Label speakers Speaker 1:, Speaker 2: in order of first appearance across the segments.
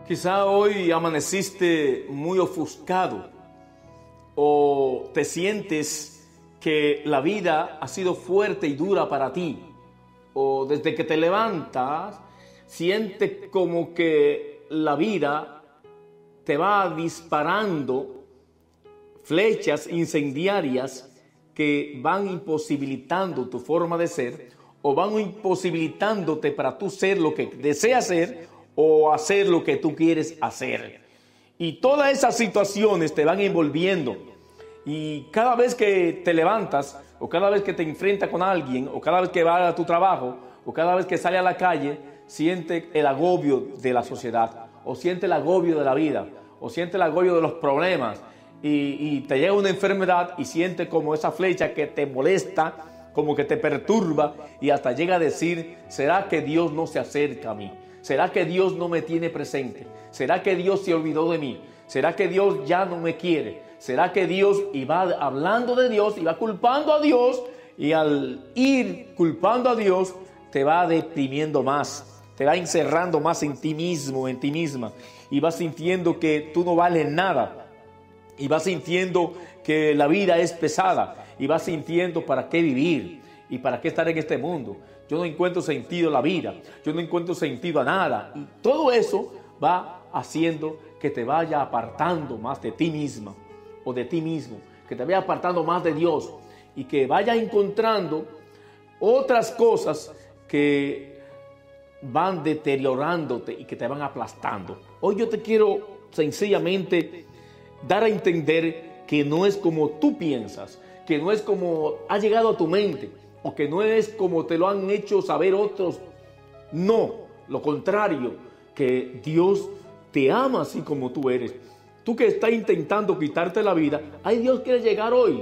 Speaker 1: Quizá hoy amaneciste muy ofuscado o te sientes que la vida ha sido fuerte y dura para ti, o desde que te levantas sientes como que la vida te va disparando flechas incendiarias que van imposibilitando tu forma de ser o van imposibilitándote para tú ser lo que deseas ser o hacer lo que tú quieres hacer. Y todas esas situaciones te van envolviendo. Y cada vez que te levantas, o cada vez que te enfrentas con alguien, o cada vez que vas a tu trabajo, o cada vez que sales a la calle, sientes el agobio de la sociedad, o sientes el agobio de la vida, o sientes el agobio de los problemas, y te llega una enfermedad y sientes como esa flecha que te molesta, como que te perturba, y hasta llega a decir: ¿será que Dios no se acerca a mí? ¿Será que Dios no me tiene presente? ¿Será que Dios se olvidó de mí? ¿Será que Dios ya no me quiere? ¿Será que Dios, y va hablando de Dios, y va culpando a Dios, y al ir culpando a Dios, te va deprimiendo más, te va encerrando más en ti mismo, en ti misma, y vas sintiendo que tú no vales nada, y vas sintiendo que la vida es pesada, y vas sintiendo para qué vivir, y para qué estar en este mundo. Yo no encuentro sentido a la vida, yo no encuentro sentido a nada, y todo eso va haciendo que te vaya apartando más de ti misma o de ti mismo, que te vaya apartando más de Dios y que vaya encontrando otras cosas que van deteriorándote y que te van aplastando. Hoy yo te quiero sencillamente dar a entender que no es como tú piensas, que no es como ha llegado a tu mente, o que no es como te lo han hecho saber otros. No, lo contrario, que Dios te ama así como tú eres. Tú que estás intentando quitarte la vida, ay, Dios quiere llegar hoy.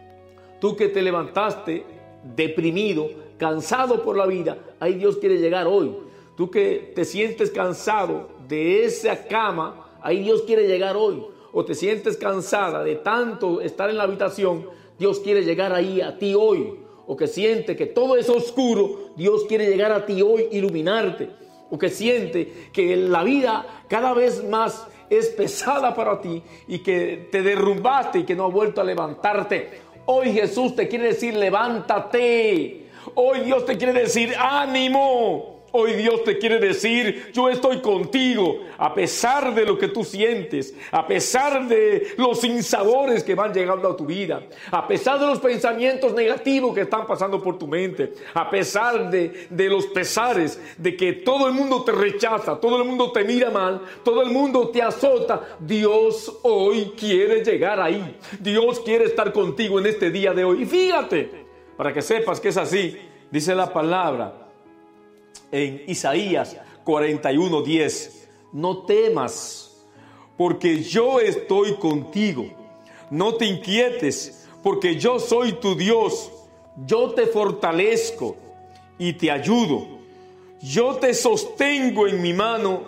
Speaker 1: Tú que te levantaste deprimido, cansado por la vida, ay, Dios quiere llegar hoy. Tú que te sientes cansado de esa cama, ay, Dios quiere llegar hoy. O te sientes cansada de tanto estar en la habitación, Dios quiere llegar ahí a ti hoy. O que siente que todo es oscuro, Dios quiere llegar a ti hoy, iluminarte. O que siente que la vida cada vez más es pesada para ti y que te derrumbaste y que no has vuelto a levantarte. Hoy Jesús te quiere decir: levántate. Hoy Dios te quiere decir: ánimo. Hoy Dios te quiere decir: yo estoy contigo, a pesar de lo que tú sientes, a pesar de los sinsabores que van llegando a tu vida, a pesar de los pensamientos negativos que están pasando por tu mente, a pesar de los pesares, de que todo el mundo te rechaza, todo el mundo te mira mal, todo el mundo te azota. Dios hoy quiere llegar ahí. Dios quiere estar contigo en este día de hoy. Y fíjate, para que sepas que es así, dice la palabra en Isaías 41:10: no temas, porque yo estoy contigo. No te inquietes, porque yo soy tu Dios. Yo te fortalezco y te ayudo. Yo te sostengo en mi mano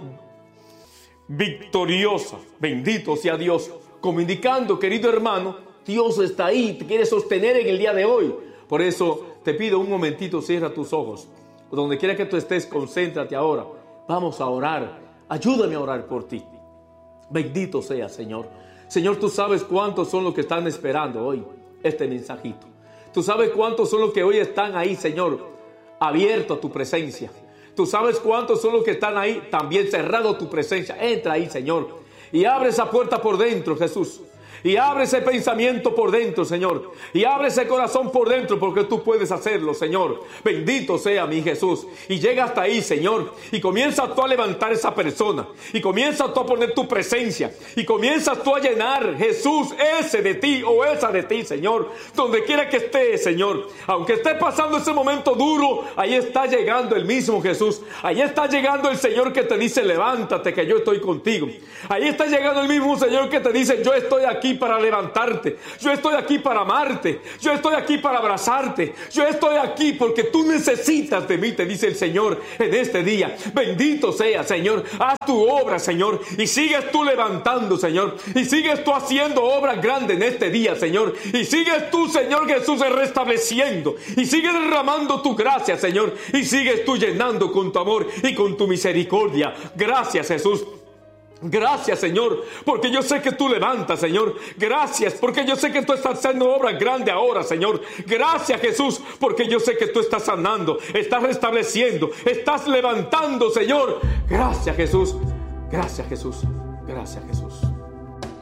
Speaker 1: victoriosa. Bendito sea Dios. Como indicando, querido hermano, Dios está ahí, te quiere sostener en el día de hoy. Por eso te pido un momentito, cierra tus ojos. Donde quiera que tú estés, concéntrate ahora. Vamos a orar. Ayúdame a orar por ti. Bendito sea, Señor. Señor, tú sabes cuántos son los que están esperando hoy este mensajito. Tú sabes cuántos son los que hoy están ahí, Señor, abiertos a tu presencia. Tú sabes cuántos son los que están ahí también cerrado a tu presencia. Entra ahí, Señor, y abre esa puerta por dentro, Jesús. Y abre ese pensamiento por dentro, Señor. Y abre ese corazón por dentro, porque tú puedes hacerlo, Señor. Bendito sea mi Jesús. Y llega hasta ahí, Señor. Y comienza tú a levantar esa persona. Y comienza tú a poner tu presencia. Y comienzas tú a llenar, Jesús, ese de ti o esa de ti, Señor. Donde quiera que esté, Señor. Aunque esté pasando ese momento duro, ahí está llegando el mismo Jesús. Ahí está llegando el Señor que te dice: levántate, que yo estoy contigo. Ahí está llegando el mismo Señor que te dice: yo estoy aquí para levantarte, yo estoy aquí para amarte, yo estoy aquí para abrazarte, yo estoy aquí porque tú necesitas de mí, te dice el Señor en este día. Bendito sea, Señor. Haz tu obra, Señor, y sigues tú levantando, Señor, y sigues tú haciendo obras grandes en este día, Señor, y sigues tú, Señor Jesús, restableciendo, y sigues derramando tu gracia, Señor, y sigues tú llenando con tu amor y con tu misericordia. Gracias, Jesús. Gracias, Señor, porque yo sé que tú levantas, Señor. Gracias, porque yo sé que tú estás haciendo obras grandes ahora, Señor. Gracias, Jesús, porque yo sé que tú estás sanando, estás restableciendo, estás levantando, Señor. Gracias, Jesús. Gracias, Jesús. Gracias, Jesús.